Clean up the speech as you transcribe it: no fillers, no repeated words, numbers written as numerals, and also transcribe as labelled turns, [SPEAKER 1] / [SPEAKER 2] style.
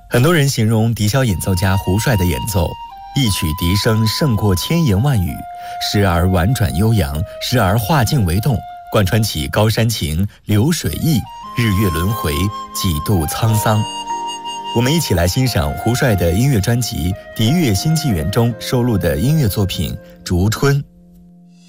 [SPEAKER 1] 很多人形容笛箫演奏家胡帅的演奏，一曲笛声胜过千言万语，时而婉转悠扬，时而化静为动，贯穿起高山情、流水意、日月轮回、几度沧桑。我们一起来欣赏胡帅的音乐专辑《笛乐新纪元》中收录的音乐作品《逐春》。